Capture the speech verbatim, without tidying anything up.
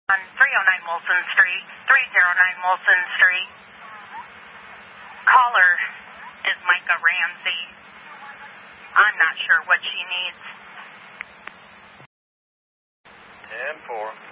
On three oh nine Wilson Street, three oh nine Wilson Street. Caller is Micah Ramsey. I'm not sure what she needs. ten four.